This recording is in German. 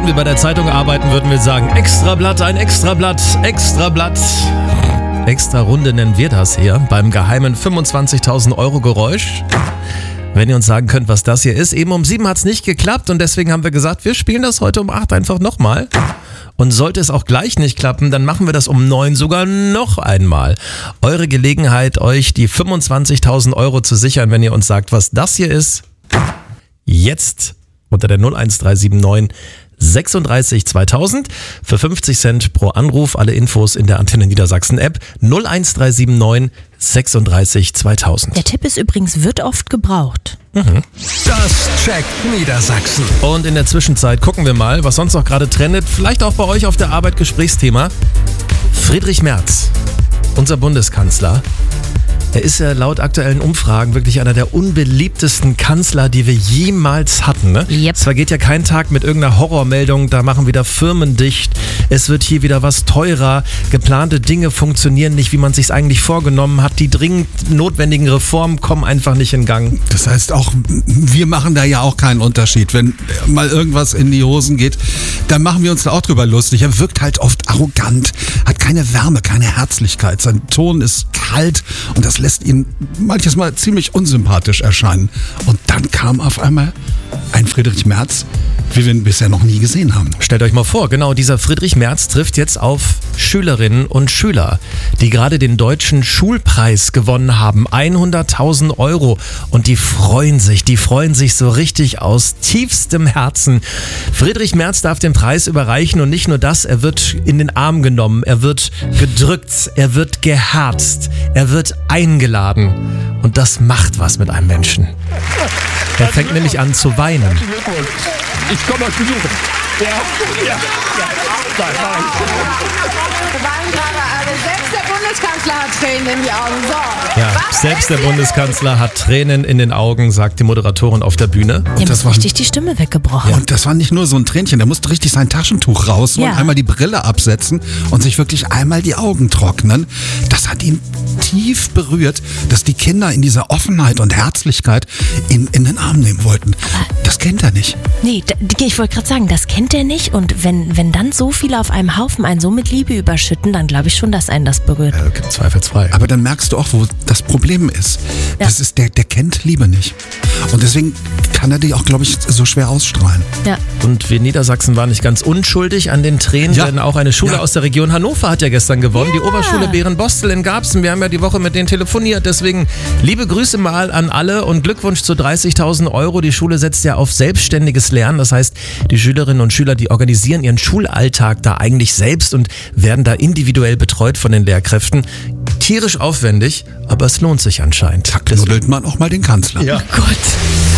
Würden wir bei der Zeitung arbeiten, würden wir sagen, Extrablatt, ein Extrablatt, Extrablatt. Extra Runde nennen wir das hier beim geheimen 25.000 Euro Geräusch. Wenn ihr uns sagen könnt, was das hier ist. Eben um 7 hat es nicht geklappt und deswegen haben wir gesagt, wir spielen das heute um 8 einfach nochmal. Und sollte es auch gleich nicht klappen, dann machen wir das um 9 sogar noch einmal. Eure Gelegenheit, euch die 25.000 Euro zu sichern, wenn ihr uns sagt, was das hier ist. Jetzt unter der 01379 36 2000 für 50 Cent pro Anruf. Alle Infos in der Antenne Niedersachsen App 01379 36 2000. Der Tipp ist übrigens, wird oft gebraucht. Das checkt Niedersachsen. Und in der Zwischenzeit gucken wir mal, was sonst noch gerade trendet. Vielleicht auch bei euch auf der Arbeit Gesprächsthema. Friedrich Merz, unser Bundeskanzler. Er ist ja laut aktuellen Umfragen wirklich einer der unbeliebtesten Kanzler, die wir jemals hatten. Ne? Yep. Es vergeht ja kein Tag mit irgendeiner Horrormeldung, da machen wieder Firmen dicht, es wird hier wieder was teurer, geplante Dinge funktionieren nicht, wie man es sich eigentlich vorgenommen hat, die dringend notwendigen Reformen kommen einfach nicht in Gang. Das heißt auch, wir machen da ja auch keinen Unterschied. Wenn mal irgendwas in die Hosen geht, dann machen wir uns da auch drüber lustig. Er wirkt halt oft arrogant, hat keine Wärme, keine Herzlichkeit. Sein Ton ist kalt und das lässt ihn manches Mal ziemlich unsympathisch erscheinen. Und dann kam auf einmal ein Friedrich Merz, wie wir ihn bisher noch nie gesehen haben. Stellt euch mal vor, genau dieser Friedrich Merz trifft jetzt auf Schülerinnen und Schüler, die gerade den deutschen Schulpreis gewonnen haben, 100.000 Euro. Und die freuen sich so richtig aus tiefstem Herzen. Friedrich Merz darf den Preis überreichen und nicht nur das, er wird in den Arm genommen, er wird gedrückt, er wird geherzt, er wird eingeladen. Und das macht was mit einem Menschen. Er fängt nämlich an zu weinen. Ich komme euch besuchen. Ja. Wir weinen gerade alle. Selbst der Bundeskanzler hat Tränen in die Augen. So. Ja, selbst der Bundeskanzler hat Tränen in den Augen, sagt die Moderatorin auf der Bühne. Dem das ist war- richtig die Stimme weggebrochen. Und das war nicht nur so ein Tränchen, der musste richtig sein Taschentuch rausholen, Ja. einmal die Brille absetzen und sich wirklich einmal die Augen trocknen. Das hat ihn tief berührt, dass die Kinder in dieser Offenheit und Herzlichkeit ihn in den Arm nehmen wollten. Das kennt er nicht. Nee, ich wollte gerade sagen, das kennt er nicht. Und wenn dann so viele auf einem Haufen einen so mit Liebe überschütten, dann glaube ich schon, dass einen das berührt. Zweifelsfrei. Aber dann merkst du auch, wo das Problem ist. Ja. Das ist der kennt Liebe nicht. Und deswegen kann er die auch, glaube ich, so schwer ausstrahlen. Ja. Und wir Niedersachsen waren nicht ganz unschuldig an den Tränen, Ja. denn auch eine Schule Ja. aus der Region Hannover hat ja gestern gewonnen. Ja. Die Oberschule Bärenbostel in Garbsen. Wir haben ja die Woche mit denen telefoniert. Deswegen liebe Grüße mal an alle und Glückwunsch zu 30.000 Euro. Die Schule setzt ja auf selbstständiges Lernen. Das heißt, die Schülerinnen und Schüler, die organisieren ihren Schulalltag da eigentlich selbst und werden da individuell betreut von den Lehrkräften. Tierisch aufwendig, aber es lohnt sich anscheinend. Da knuddelt man auch mal den Kanzler. Ja. Gott.